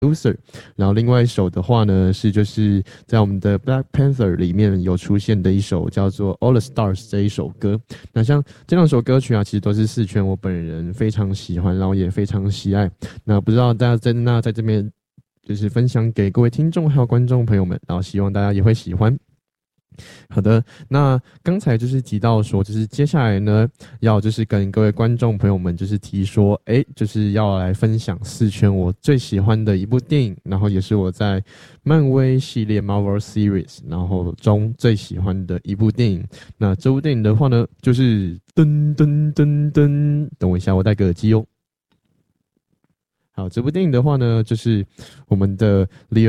Loser，然后另外一首的话呢是就是在我们的 Black Panther 里面有出现的一首叫做 All the Stars 这一首歌。那像这两首歌曲啊，其实都是四圈我本人非常喜欢，然后也非常喜爱。那不知道大家在这边就是分享给各位听众还有观众朋友们，然后希望大家也会喜欢。好的，那刚才就是提到说，就是接下来呢，要就是跟各位观众朋友们就是提说，就是要来分享四圈我最喜欢的一部电影，然后也是我在漫威系列 Marvel Series 然后中最喜欢的一部电影。那这部电影的话呢，就是噔噔噔噔，等我一下，我戴个耳机哦。好，这部电影的话呢，就是我们的 The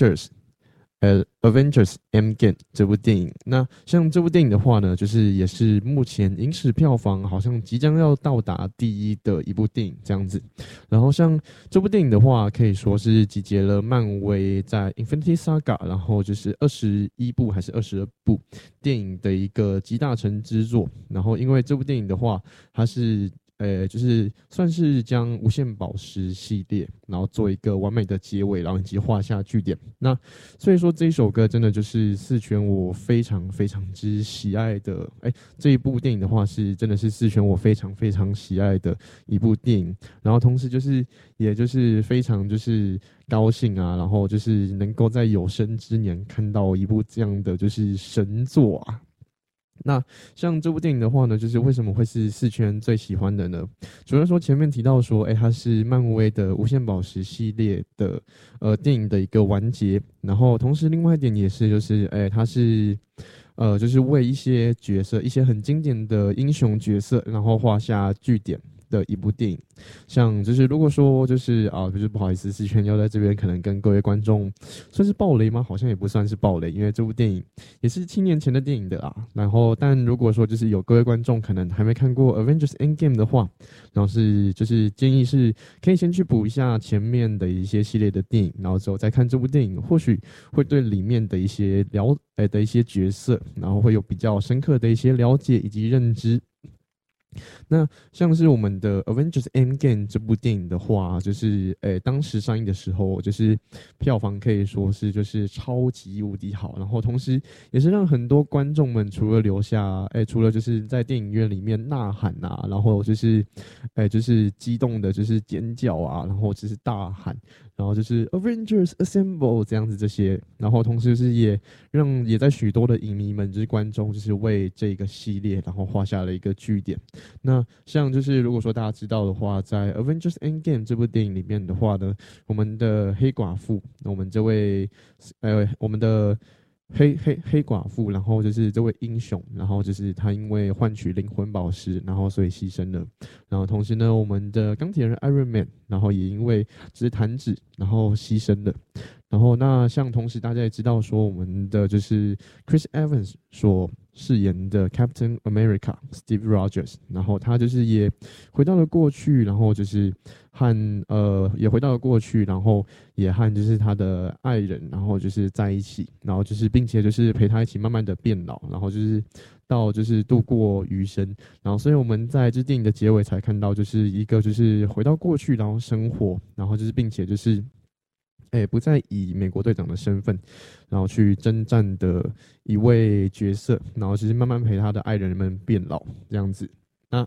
Avengers Endgame 这部电影。那像这部电影的话呢，就是也是目前影史票房好像即将要到达第一的一部电影这样子。然后像这部电影的话，可以说是集结了漫威在 Infinity Saga， 然后就是21部还是22部电影的一个集大成之作。然后因为这部电影的话，它是就是算是将无限宝石系列，然后做一个完美的结尾，然后以及画下句点。那所以说这一首歌真的就是四圈我非常非常之喜爱的，这一部电影的话是真的是四圈我非常非常喜爱的一部电影。然后同时就是也就是非常就是高兴啊，然后就是能够在有生之年看到一部这样的就是神作啊。那像这部电影的话呢，就是为什么会是四圈最喜欢的呢？除了说前面提到说，它是漫威的无限宝石系列的电影的一个完结，然后同时另外一点也是就是它是就是为一些角色一些很经典的英雄角色，然后画下句点的一部电影。像就是如果说就是就是不好意思，四圈要在这边可能跟各位观众算是爆雷吗？好像也不算是爆雷，因为这部电影也是7年前的电影的啦。然后但如果说就是有各位观众可能还没看过 Avengers Endgame 的话，然后就是建议是可以先去补一下前面的一些系列的电影，然后之后再看这部电影，或许会对里面的一些的一些角色，然后会有比较深刻的一些了解以及认知。那像是我们的 Avengers Endgame 这部电影的话，就是当时上映的时候，就是票房可以说是就是超级无敌好，然后同时也是让很多观众们除了就是在电影院里面呐喊啊，然后就是激动的就是尖叫啊，然后就是大喊，然后就是 Avengers Assemble 这样子这些，然后同时就是也在许多的影迷们就是观众就是为这个系列然后画下了一个句点。那像就是如果说大家知道的话，在 Avengers Endgame 这部电影里面的话呢，我们的黑寡妇，我们这位我们的黑寡妇，然后就是这位英雄，然后就是他因为换取灵魂宝石，然后所以牺牲了。然后同时呢，我们的钢铁人 Iron Man，然后也因为就是弹指，然后牺牲了。然后那像同时大家也知道说，我们的就是 Chris Evans 所饰演的 Captain America Steve Rogers，然后他就是也回到了过去，然后就是也回到了过去，然后也和就是他的爱人，然后就是在一起，然后就是并且就是陪他一起慢慢的变老，然后就是到就是度过余生。然后所以我们在这电影的结尾才看到，就是一个就是回到过去，然后生活，然后就是并且就是不再以美国队长的身份，然后去征战的一位角色，然后就是慢慢陪他的爱人们变老这样子。那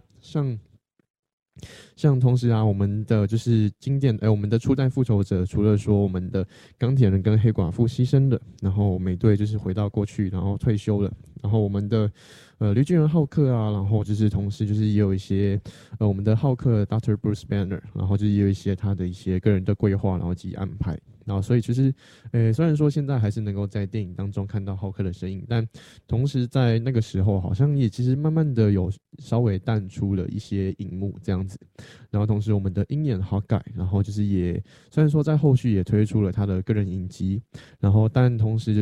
像同时啊，我们的就是经典，我们的初代复仇者，除了说我们的钢铁人跟黑寡妇牺牲了，然后美队就是回到过去，然后退休了，然后我们的绿巨人浩克啊，然后就是同时就是也有一些我们的浩克 Dr. Bruce Banner，然后就是也有一些他的一些个人的规划，然后及安排。然后，所以其实，虽然说现在还是能够在电影当中看到浩克的身影，但同时在那个时候，好像也其实慢慢的有稍微淡出了一些荧幕这样子。然后，同时我们的鹰眼好改，然后就是虽然说在后续也推出了他的个人影集，然后但同时就是，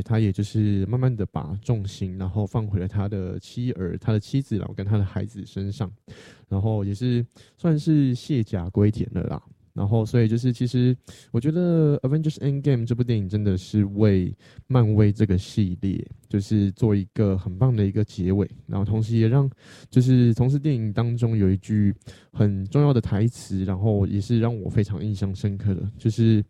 他也就是慢慢的把重心，然后放回了他的妻子，然后跟他的孩子身上，然后也是算是卸甲归田了啦。 然后所以就是其实我觉得《Avengers Endgame》这部电影真的是为漫威这个系列就是做一个很棒的一个结尾，然后同时也让就是同时电影当中有一句很重要的台词，然后也是让我非常印象深刻的，就是